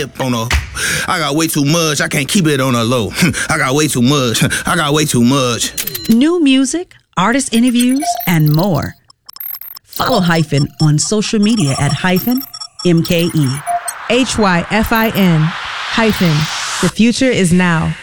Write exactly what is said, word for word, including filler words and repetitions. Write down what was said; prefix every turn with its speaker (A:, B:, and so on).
A: on a, I got way too much. I can't keep it on a low. I got way too much. I got way too much.
B: New music, artist interviews, and more. Follow Hyphen on social media at Hyphen M K E.
C: H Y F I N hyphen. The future is now.